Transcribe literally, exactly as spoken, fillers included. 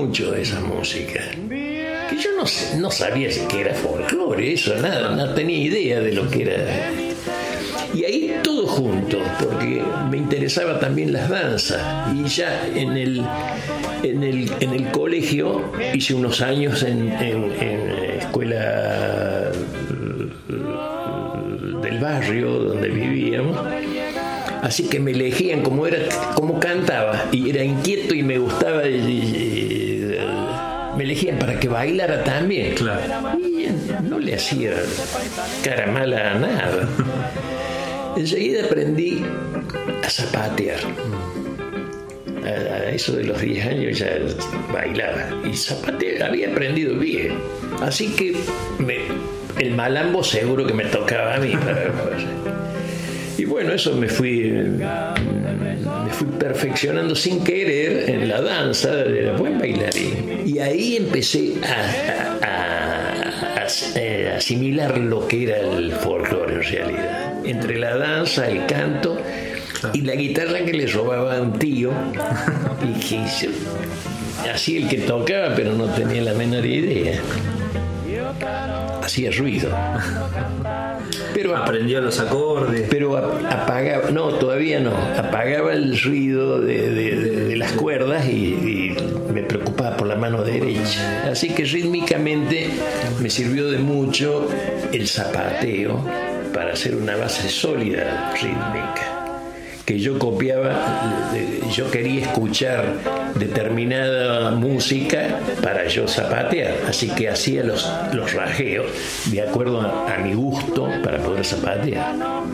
mucho esa música. Que yo no, no sabía que era folclore, eso, nada, no tenía idea de lo que era. Y ahí todo junto, porque me interesaba también las danzas. Y ya en el, en el, en el colegio hice unos años en, en, en escuela del barrio donde vivíamos. Así que me elegían como era, como cantaba, y era inquieto y me gustaba, y, y, me elegían para que bailara también. Claro. Y no le hacía cara mala a nada. Enseguida aprendí a zapatear. A eso de los diez años ya bailaba. Y zapatear había aprendido bien. Así que me, el malambo seguro que me tocaba a mí. Y bueno, eso me fui, me fui perfeccionando sin querer en la danza, era buen bailarín. Y ahí empecé a, a, a, a, a asimilar lo que era el folclore en realidad. Entre la danza, el canto y la guitarra que le robaba a un tío. Y que yo, así el que tocaba, pero no tenía la menor idea. Hacía ruido. Pero aprendió los acordes. Pero apagaba, no, todavía no. Apagaba el ruido de, de, de, de las cuerdas y, y me preocupaba por la mano derecha. Así que rítmicamente me sirvió de mucho el zapateo para hacer una base sólida rítmica. Que yo copiaba, yo quería escuchar determinada música para yo zapatear, así que hacía los, los rajeos de acuerdo a, a mi gusto para poder zapatear.